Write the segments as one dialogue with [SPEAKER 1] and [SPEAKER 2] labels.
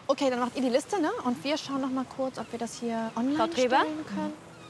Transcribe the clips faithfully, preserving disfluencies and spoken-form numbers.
[SPEAKER 1] Okay, dann macht ihr die Liste, ne? Und wir schauen noch mal kurz, ob wir das hier online
[SPEAKER 2] Frau Treber?
[SPEAKER 1] stellen können.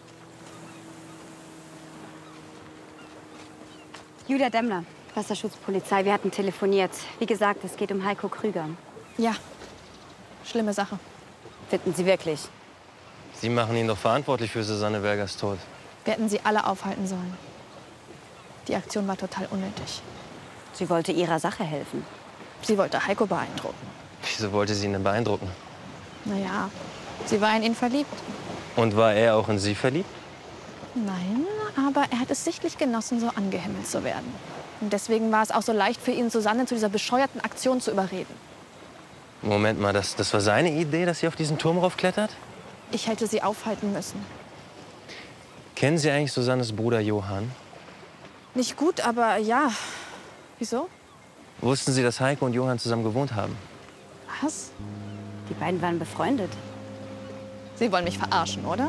[SPEAKER 3] Julia Demmler, Wasserschutzpolizei. Wir hatten telefoniert. Wie gesagt, es geht um Heiko Krüger.
[SPEAKER 1] Ja, schlimme Sache.
[SPEAKER 3] Finden Sie wirklich?
[SPEAKER 4] Sie machen ihn doch verantwortlich für Susanne Bergers Tod.
[SPEAKER 1] Wir hätten sie alle aufhalten sollen. Die Aktion war total unnötig.
[SPEAKER 3] Sie wollte ihrer Sache helfen.
[SPEAKER 1] Sie wollte Heiko beeindrucken.
[SPEAKER 4] Wieso wollte sie ihn denn beeindrucken?
[SPEAKER 1] Naja, sie war in ihn verliebt.
[SPEAKER 4] Und war er auch in sie verliebt?
[SPEAKER 1] Nein, aber er hat es sichtlich genossen, so angehimmelt zu werden. Und deswegen war es auch so leicht für ihn, Susanne zu dieser bescheuerten Aktion zu überreden.
[SPEAKER 4] Moment mal, das, das war seine Idee, dass sie auf diesen Turm raufklettert?
[SPEAKER 1] Ich hätte sie aufhalten müssen.
[SPEAKER 4] Kennen Sie eigentlich Susannes Bruder Johann?
[SPEAKER 1] Nicht gut, aber ja. Wieso?
[SPEAKER 4] Wussten Sie, dass Heiko und Johann zusammen gewohnt haben?
[SPEAKER 1] Was?
[SPEAKER 3] Die beiden waren befreundet.
[SPEAKER 1] Sie wollen mich verarschen, oder?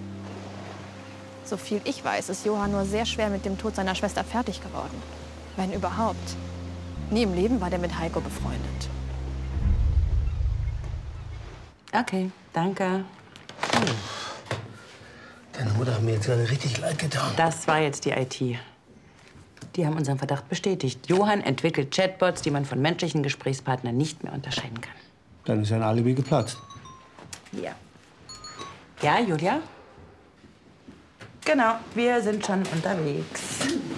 [SPEAKER 1] So viel ich weiß, ist Johann nur sehr schwer mit dem Tod seiner Schwester fertig geworden. Wenn überhaupt. Nie im Leben war der mit Heiko befreundet.
[SPEAKER 5] Okay, danke.
[SPEAKER 6] Oh. Deine Mutter hat mir jetzt gerade richtig leid getan.
[SPEAKER 5] Das war jetzt die I T. Die haben unseren Verdacht bestätigt. Johann entwickelt Chatbots, die man von menschlichen Gesprächspartnern nicht mehr unterscheiden kann.
[SPEAKER 6] Dann ist ein Alibi geplatzt.
[SPEAKER 5] Ja. Ja, Julia? Genau, wir sind schon unterwegs.